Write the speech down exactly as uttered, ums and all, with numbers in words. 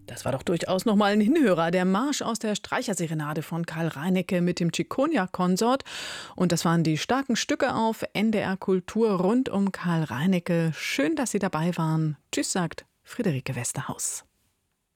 Das war doch durchaus nochmal ein Hinhörer. Der Marsch aus der Streicherserenade von Karl Reinecke mit dem Ciconia-Konsort. Und das waren die starken Stücke auf N D R Kultur rund um Karl Reinecke. Schön, dass Sie dabei waren. Tschüss, sagt Friederike Westerhaus.